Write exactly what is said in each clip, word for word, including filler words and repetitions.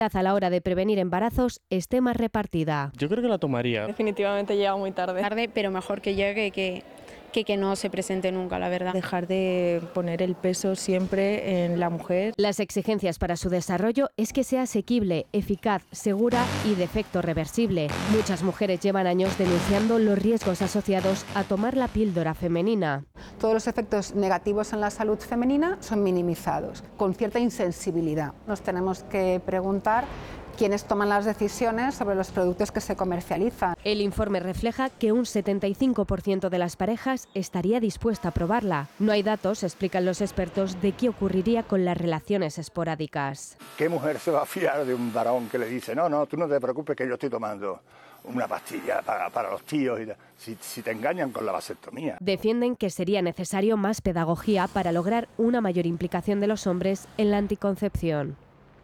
a la hora de prevenir embarazos esté más repartida. Yo creo que la tomaría. Definitivamente llega muy tarde. Tarde, pero mejor que llegue que, que que no se presente nunca, la verdad. Dejar de poner el peso siempre en la mujer. Las exigencias para su desarrollo es que sea asequible, eficaz, segura y de efecto reversible. Muchas mujeres llevan años denunciando los riesgos asociados a tomar la píldora femenina. Todos los efectos negativos en la salud femenina son minimizados, con cierta insensibilidad. Nos tenemos que preguntar quiénes toman las decisiones sobre los productos que se comercializan. El informe refleja que un setenta y cinco por ciento de las parejas estaría dispuesta a probarla. No hay datos, explican los expertos, de qué ocurriría con las relaciones esporádicas. ¿Qué mujer se va a fiar de un varón que le dice no, no, tú no te preocupes que yo estoy tomando una pastilla para, para los tíos y si, si te engañan con la vasectomía? Defienden que sería necesario más pedagogía para lograr una mayor implicación de los hombres en la anticoncepción.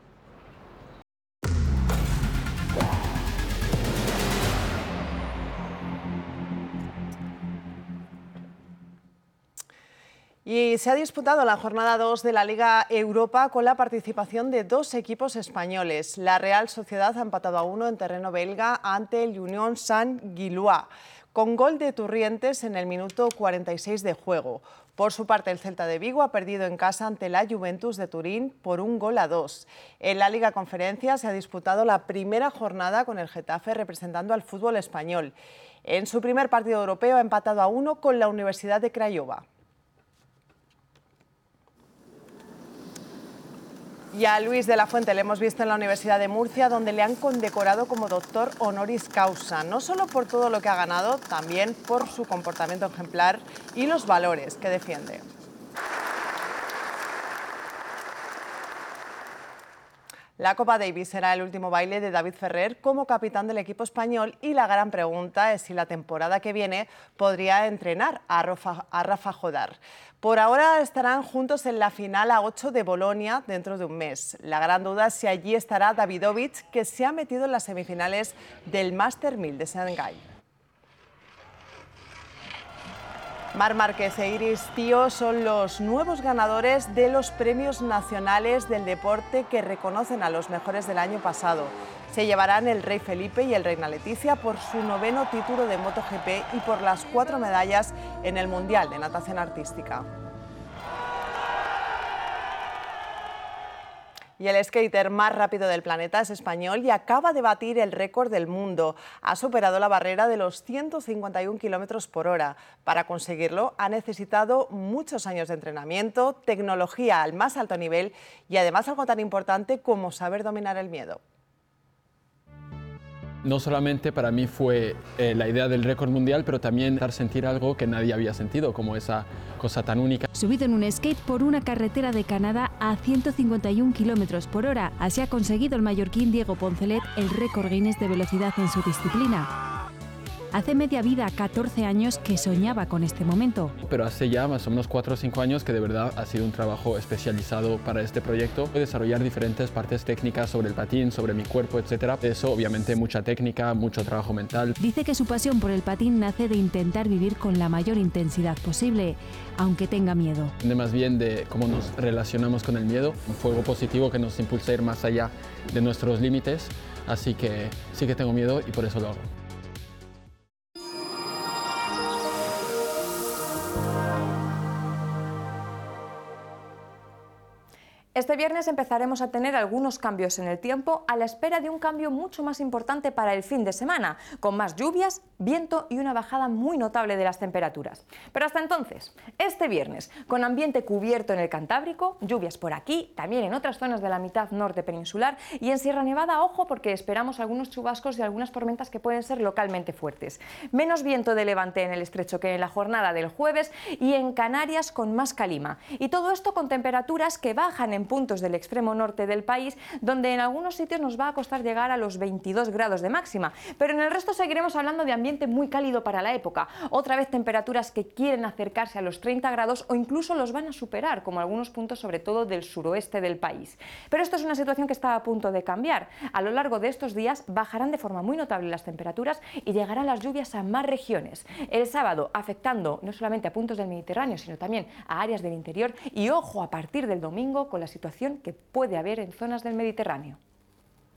Y se ha disputado la jornada dos de la Liga Europa con la participación de dos equipos españoles. La Real Sociedad ha empatado a uno en terreno belga ante el Union Saint-Gilloise, con gol de Turrientes en el minuto cuarenta y seis de juego. Por su parte, el Celta de Vigo ha perdido en casa ante la Juventus de Turín por un gol a dos. En la Liga Conferencia se ha disputado la primera jornada con el Getafe representando al fútbol español. En su primer partido europeo ha empatado a uno con la Universidad de Craiova. Y a Luis de la Fuente le hemos visto en la Universidad de Murcia, donde le han condecorado como doctor honoris causa, no solo por todo lo que ha ganado, también por su comportamiento ejemplar y los valores que defiende. La Copa Davis será el último baile de David Ferrer como capitán del equipo español y la gran pregunta es si la temporada que viene podría entrenar a Rafa, a Rafa Jodar. Por ahora estarán juntos en la final a ocho de Bolonia dentro de un mes. La gran duda es si allí estará Davidovich, que se ha metido en las semifinales del Master mil de Shanghái. Marc Márquez e Iris Tío son los nuevos ganadores de los premios nacionales del deporte que reconocen a los mejores del año pasado. Se llevarán el Rey Felipe y el Reina Leticia por su noveno título de MotoGP y por las cuatro medallas en el Mundial de Natación Artística. Y el skater más rápido del planeta es español y acaba de batir el récord del mundo. Ha superado la barrera de los ciento cincuenta y un kilómetros por hora. Para conseguirlo ha necesitado muchos años de entrenamiento, tecnología al más alto nivel y además algo tan importante como saber dominar el miedo. No solamente para mí fue eh, la idea del récord mundial, pero también dar sentir algo que nadie había sentido, como esa cosa tan única. Subido en un skate por una carretera de Canadá a ciento cincuenta y un kilómetros por hora, así ha conseguido el mallorquín Diego Poncelet el récord Guinness de velocidad en su disciplina. Hace media vida, catorce años, que soñaba con este momento. Pero hace ya más o menos cuatro o cinco años que de verdad ha sido un trabajo especializado para este proyecto. Desarrollar diferentes partes técnicas sobre el patín, sobre mi cuerpo, etcétera. Eso, obviamente, mucha técnica, mucho trabajo mental. Dice que su pasión por el patín nace de intentar vivir con la mayor intensidad posible, aunque tenga miedo. De más bien de cómo nos relacionamos con el miedo, un fuego positivo que nos impulsa a ir más allá de nuestros límites. Así que sí que tengo miedo y por eso lo hago. Este viernes empezaremos a tener algunos cambios en el tiempo a la espera de un cambio mucho más importante para el fin de semana, con más lluvias, viento y una bajada muy notable de las temperaturas. Pero hasta entonces, este viernes, con ambiente cubierto en el Cantábrico, lluvias por aquí, también en otras zonas de la mitad norte peninsular y en Sierra Nevada, ojo, porque esperamos algunos chubascos y algunas tormentas que pueden ser localmente fuertes. Menos viento de levante en el estrecho que en la jornada del jueves y en Canarias con más calima. Y todo esto con temperaturas que bajan en puntos del extremo norte del país, donde en algunos sitios nos va a costar llegar a los veintidós grados de máxima, pero en el resto seguiremos hablando de ambiente muy cálido para la época. Otra vez temperaturas que quieren acercarse a los treinta grados o incluso los van a superar, como algunos puntos sobre todo del suroeste del país. Pero esto es una situación que está a punto de cambiar. A lo largo de estos días bajarán de forma muy notable las temperaturas y llegarán las lluvias a más regiones. El sábado afectando no solamente a puntos del Mediterráneo, sino también a áreas del interior y ojo a partir del domingo con la situación que puede haber en zonas del Mediterráneo.